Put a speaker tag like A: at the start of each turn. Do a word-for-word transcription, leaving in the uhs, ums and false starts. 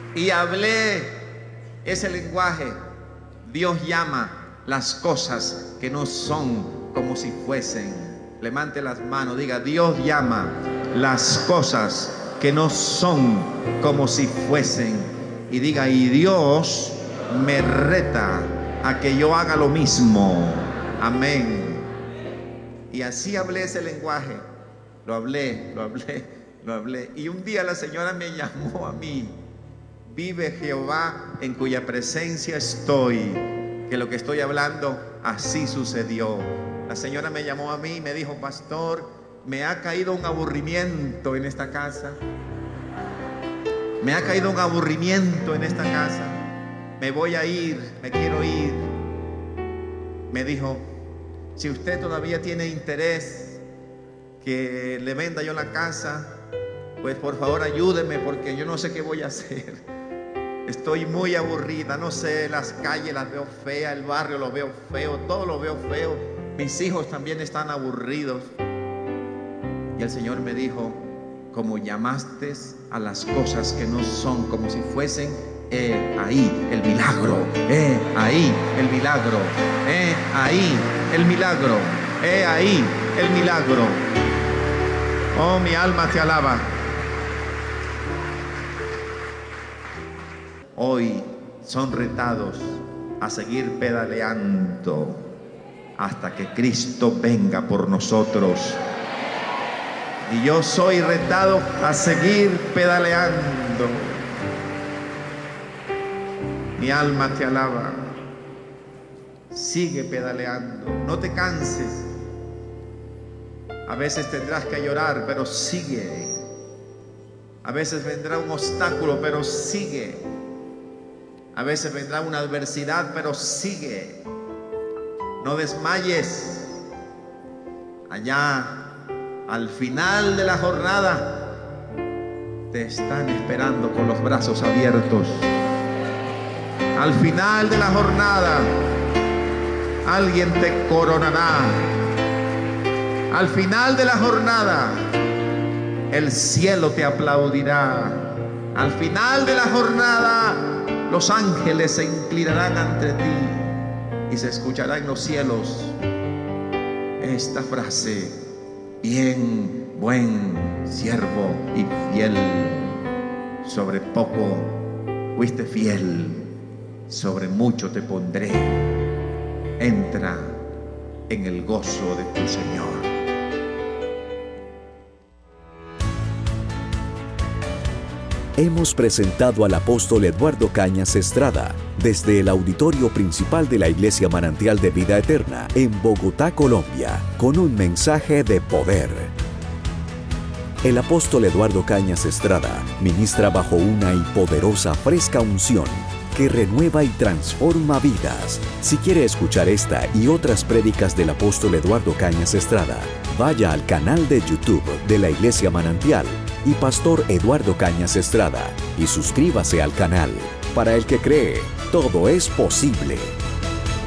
A: y hablé ese lenguaje. Dios llama las cosas que no son como si fuesen. Levante las manos, diga: Dios llama las cosas que no son como si fuesen. Y diga: y Dios me reta a que yo haga lo mismo. Amén. Y así hablé ese lenguaje. Lo hablé, lo hablé, lo hablé. Y un día la señora me llamó a mí. Vive Jehová en cuya presencia estoy, que lo que estoy hablando así sucedió. La señora me llamó a mí y me dijo: pastor, me ha caído un aburrimiento en esta casa. Me ha caído un aburrimiento en esta casa. Me voy a ir, me quiero ir. Me dijo: si usted todavía tiene interés que le venda yo la casa, pues por favor ayúdeme, porque yo no sé qué voy a hacer. Estoy muy aburrida, no sé, las calles las veo feas, el barrio lo veo feo, todo lo veo feo. Mis hijos también están aburridos. Y el Señor me dijo: como llamaste a las cosas que no son como si fuesen, eh, ahí el milagro, eh, ahí el milagro, eh, ahí el milagro, eh, ahí el milagro. Oh, mi alma te alaba. Hoy son retados a seguir pedaleando hasta que Cristo venga por nosotros. Y yo soy retado a seguir pedaleando. Mi alma te alaba. Sigue pedaleando, no te canses. A veces tendrás que llorar, pero sigue. A veces vendrá un obstáculo, pero sigue. A veces vendrá una adversidad, pero sigue. No desmayes. Allá, al final de la jornada, te están esperando con los brazos abiertos. Al final de la jornada, alguien te coronará. Al final de la jornada, el cielo te aplaudirá. Al final de la jornada, los ángeles se inclinarán ante ti y se escuchará en los cielos esta frase: bien, buen siervo y fiel. Sobre poco fuiste fiel, sobre mucho te pondré. Entra en el gozo de tu Señor.
B: Hemos presentado al apóstol Eduardo Cañas Estrada desde el auditorio principal de la Iglesia Manantial de Vida Eterna en Bogotá, Colombia, con un mensaje de poder. El apóstol Eduardo Cañas Estrada ministra bajo una y poderosa fresca unción que renueva y transforma vidas. Si quiere escuchar esta y otras prédicas del apóstol Eduardo Cañas Estrada, vaya al canal de YouTube de la Iglesia Manantial y Pastor Eduardo Cañas Estrada y suscríbase al canal. Para el que cree, todo es posible.